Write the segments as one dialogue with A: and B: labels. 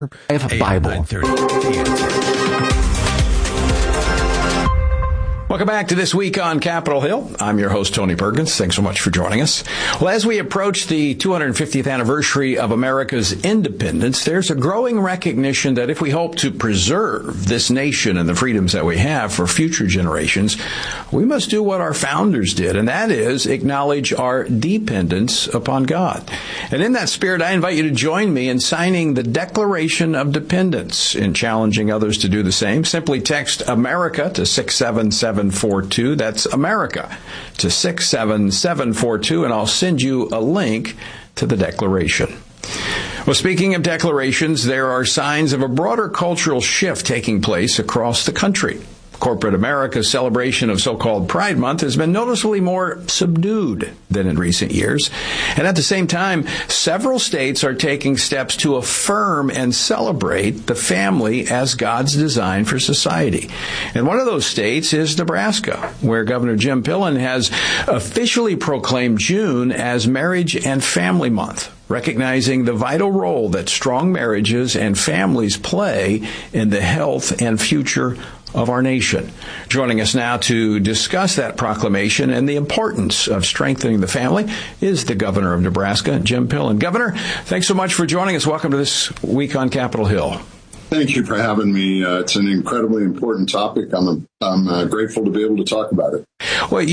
A: I have a Bible. Welcome back to This Week on Capitol Hill. I'm your host, Tony Perkins. Thanks so much for joining us. Well, as we approach the 250th anniversary of America's independence, there's a growing recognition that if we hope to preserve this nation and the freedoms that we have for future generations, we must do what our founders did, and that is acknowledge our dependence upon God. And in that spirit, I invite you to join me in signing the Declaration of Dependence. In challenging others to do the same, simply text America to 67742. That's America to 67742, and I'll send you a link to the Declaration. Well, speaking of declarations, there are signs of a broader cultural shift taking place across the country. Corporate America's celebration of so-called Pride Month has been noticeably more subdued than in recent years. And at the same time, several states are taking steps to affirm and celebrate the family as God's design for society. And one of those states is Nebraska, where Governor Jim Pillen has officially proclaimed June as Marriage and Family Month, recognizing the vital role that strong marriages and families play in the health and future of our nation. Joining us now to discuss that proclamation and the importance of strengthening the family is the Governor of Nebraska, Jim Pillen. Governor, thanks so much for joining us. Welcome to This Week on Capitol Hill.
B: Thank you for having me. It's an incredibly important topic. I'm grateful to be able to talk about it.
A: Well,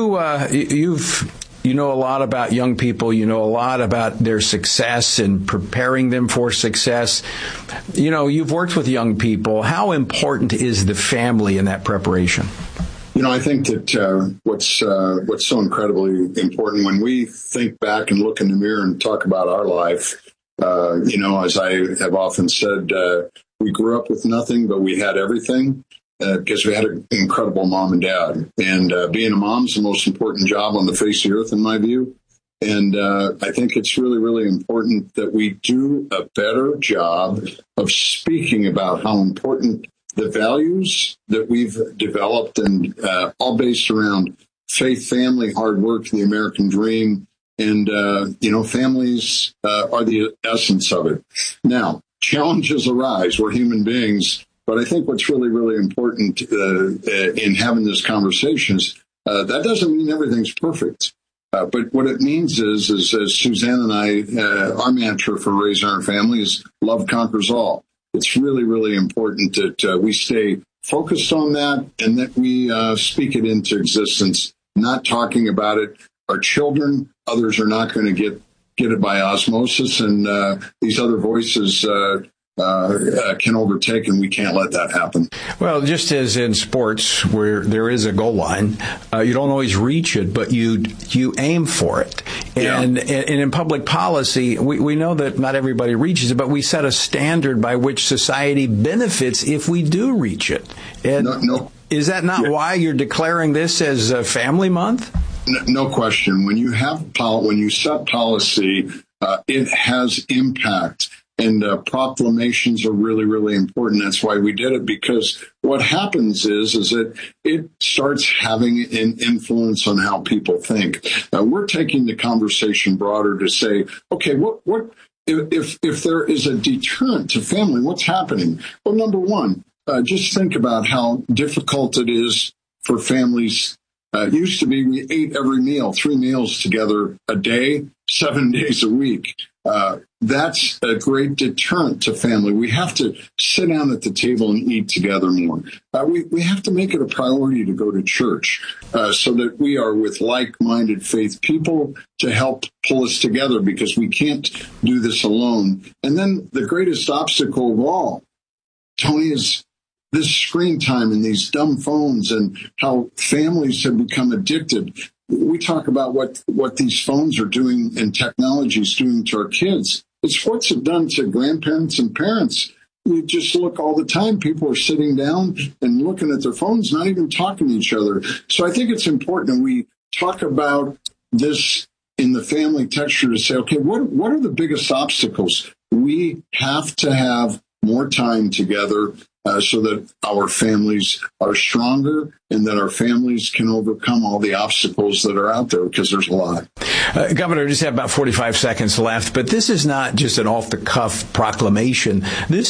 A: you know a lot about young people. You know a lot about their success and preparing them for success. You know, you've worked with young people. How important is the family in that preparation?
B: You know, I think that what's so incredibly important when we think back and look in the mirror and talk about our life, as I have often said, we grew up with nothing, but we had everything. Because we had an incredible mom and dad. And being a mom is the most important job on the face of the earth, in my view. And I think it's really, really important that we do a better job of speaking about how important the values that we've developed and all based around faith, family, hard work, the American dream. And, families are the essence of it. Now, challenges arise. We're human beings. But I think what's really, really important in having this conversation is that doesn't mean everything's perfect. But what it means is as Suzanne and I, our mantra for raising our family is love conquers all. It's really, really important that we stay focused on that and that we speak it into existence, not talking about it. Our children, others are not going to get it by osmosis, and these other voices can overtake, and we can't let that happen.
A: Well, just as in sports where there is a goal line, you don't always reach it, but you aim for it. And in public policy, we know that not everybody reaches it, but we set a standard by which society benefits if we do reach it. And
B: no.
A: Is that not why you're declaring this as a family month?
B: No question. When you set policy, it has impact. And proclamations are really, really important. That's why we did it, because what happens is that it starts having an influence on how people think. We're taking the conversation broader to say, okay, what if there is a deterrent to family, what's happening? Well, number one, just think about how difficult it is for families. It used to be we ate every meal, 3 meals together a day, 7 days a week. That's a great deterrent to family. We have to sit down at the table and eat together more. We have to make it a priority to go to church so that we are with like-minded faith people to help pull us together, because we can't do this alone. And then the greatest obstacle of all, Tony, is this screen time and these dumb phones and how families have become addicted. We talk about what these phones are doing and technology is doing to our kids. It's what's it done to grandparents and parents. You just look all the time. People are sitting down and looking at their phones, not even talking to each other. So I think it's important we talk about this in the family texture to say, okay, what are the biggest obstacles? We have to have more time together so that our families are stronger and that our families can overcome all the obstacles that are out there, because there's a lot.
A: Governor, just have about 45 seconds left, but this is not just an off-the-cuff proclamation. This